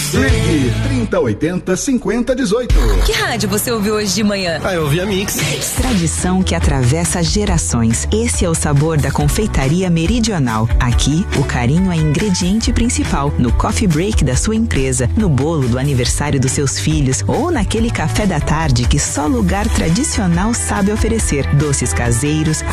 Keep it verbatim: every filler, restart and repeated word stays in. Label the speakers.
Speaker 1: Ligue trinta, oitenta, cinquenta, dezoito.
Speaker 2: Que rádio você ouviu hoje de manhã?
Speaker 3: Ah, eu ouvi a Mix.
Speaker 4: Tradição que atravessa gerações. Esse é o sabor da Confeitaria Meridional. Aqui, o carinho é ingrediente principal. No coffee break da sua empresa, no bolo do aniversário dos seus filhos ou naquele café da tarde que só lugar tradicional sabe oferecer. Doces caseiros,